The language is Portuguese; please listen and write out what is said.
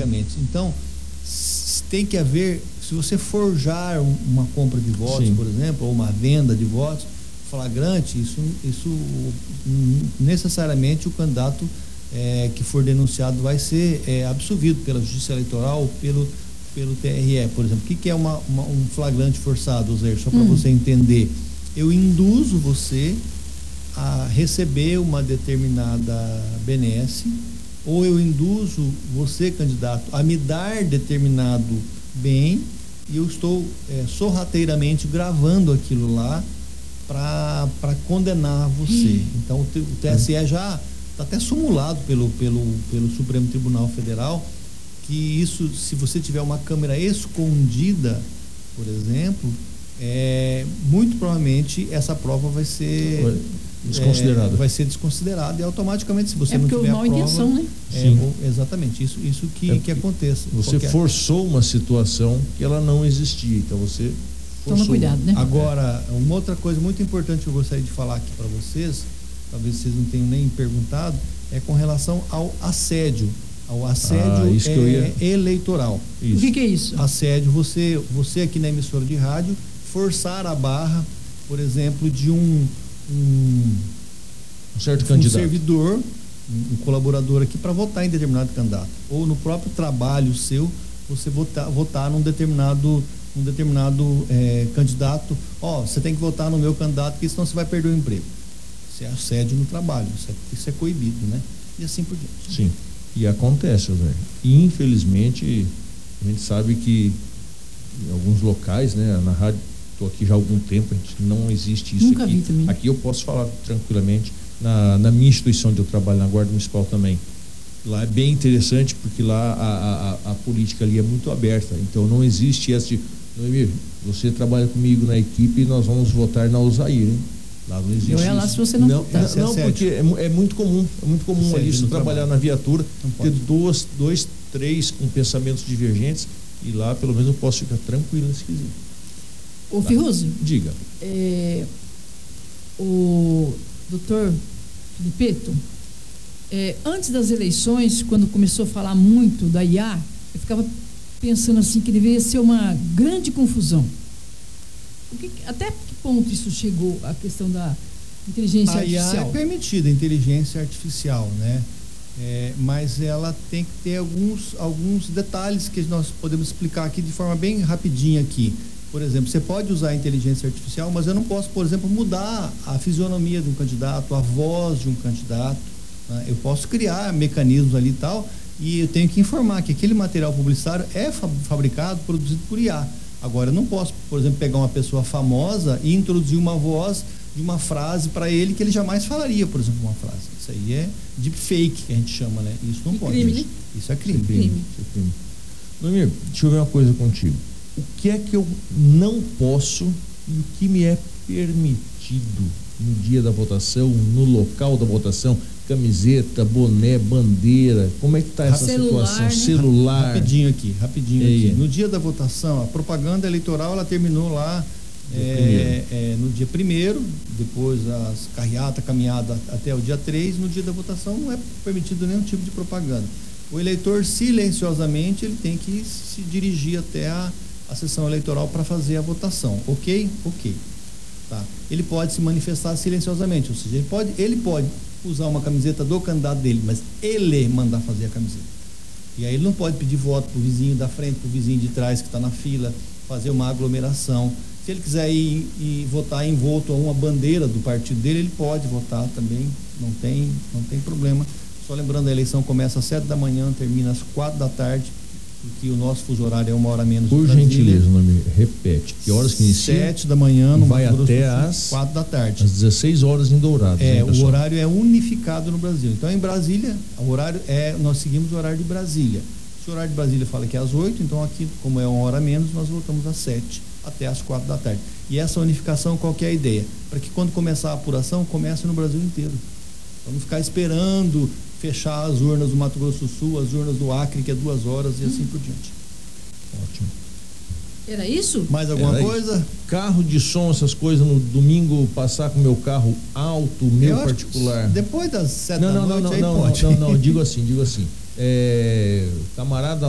automaticamente. Então, tem que haver, se você forjar uma compra de votos, por exemplo, ou uma venda de votos flagrante, isso necessariamente o candidato que for denunciado vai ser absolvido pela Justiça Eleitoral, pelo TRE, por exemplo. O que é um flagrante forçado, Zé? Só para você entender. Eu induzo você a receber uma determinada benesse, ou eu induzo você, candidato, a me dar determinado bem, e eu estou sorrateiramente gravando aquilo lá para condenar você. Então o TSE já está até sumulado pelo Supremo Tribunal Federal, que isso, se você tiver uma câmera escondida, por exemplo, muito provavelmente essa prova vai ser desconsiderada. Vai ser desconsiderada, e automaticamente, se você não tiver a prova, intenção, né? Exatamente, isso que aconteça. Você forçou uma situação que ela não existia, então você forçou. Toma cuidado, né? Agora, uma outra coisa muito importante que eu gostaria de falar aqui para vocês, talvez vocês não tenham nem perguntado, é com relação ao assédio. Ao assédio eleitoral. O que é isso? Assédio, você aqui na emissora de rádio, forçar a barra, por exemplo, de um certo candidato, servidor, um colaborador aqui, para votar em determinado candidato, ou no próprio trabalho seu, você votar num determinado candidato. Você tem que votar no meu candidato, porque senão você vai perder o emprego. Isso é assédio no trabalho, isso é coibido, né? E assim por diante. Sim, e acontece, José. E infelizmente a gente sabe que em alguns locais, né, na rádio, estou aqui já há algum tempo, a gente não existe isso. Nunca aqui. Vi também. Aqui eu posso falar tranquilamente, na minha instituição onde eu trabalho, na Guarda Municipal também. Lá é bem interessante, porque lá a política ali é muito aberta, então não existe esse Noemir, você trabalha comigo na equipe e nós vamos votar na Usair, hein? Lá não existe isso. Lá se você não votar. Não, porque é muito comum ali você trabalhar na viatura, ter dois, três com pensamentos divergentes, e lá pelo menos eu posso ficar tranquilo nesse quesito. Ô Ferruzzi, diga. O doutor Filipeto, antes das eleições, quando começou a falar muito da IA, eu ficava pensando assim que deveria ser uma grande confusão. Até que ponto isso chegou, a questão da inteligência artificial? A IA é permitida, a inteligência artificial, né? Mas ela tem que ter alguns detalhes que nós podemos explicar aqui de forma bem rapidinha aqui. Por exemplo, você pode usar a inteligência artificial, mas eu não posso, por exemplo, mudar a fisionomia de um candidato, a voz de um candidato, né? Eu posso criar mecanismos ali e tal, e eu tenho que informar que aquele material publicitário é fabricado, produzido por IA. Agora, eu não posso, por exemplo, pegar uma pessoa famosa e introduzir uma voz de uma frase para ele que ele jamais falaria, por exemplo, uma frase. Isso aí é deepfake, que a gente chama, né? Isso não pode. Crime, né? Isso é crime. Isso é crime. Noemir, deixa eu ver uma coisa contigo. O que é que eu não posso e o que me é permitido no dia da votação, no local da votação? Camiseta, boné, bandeira, como é que está essa situação? Né? Celular. Rapidinho aqui. No dia da votação, a propaganda eleitoral, ela terminou lá no dia 1º, depois as carreata, caminhada até o dia 3, no dia da votação não é permitido nenhum tipo de propaganda. O eleitor, silenciosamente, ele tem que se dirigir até a sessão eleitoral para fazer a votação. Ok? Ok. Tá. Ele pode se manifestar silenciosamente, ou seja, ele pode usar uma camiseta do candidato dele, mas ele mandar fazer a camiseta. E aí ele não pode pedir voto pro vizinho da frente, pro vizinho de trás que está na fila, fazer uma aglomeração. Se ele quiser ir e votar envolto a uma bandeira do partido dele, ele pode votar também, não tem problema. Só lembrando, a eleição começa às 7 da manhã, termina às 4 da tarde, porque o nosso fuso horário é 1 hora menos. Por gentileza, repete. Que horas que inicia? 7 da manhã, no vai até às 4 da tarde. Às 16 horas em Dourados. O horário é unificado no Brasil. Então, em Brasília, o horário nós seguimos o horário de Brasília. Se o horário de Brasília fala que é às 8, então aqui, como é 1 hora menos, nós voltamos às 7 até às 4 da tarde. E essa unificação, qual que é a ideia? Para que quando começar a apuração, comece no Brasil inteiro. Para não ficar esperando fechar as urnas do Mato Grosso do Sul, as urnas do Acre, que é 2 horas, e assim por diante. Ótimo. Era isso? Mais alguma coisa? Isso. Carro de som, essas coisas, no domingo passar com meu carro alto, meu particular. Depois das 7 da noite, aí pode. Não, digo assim. Camarada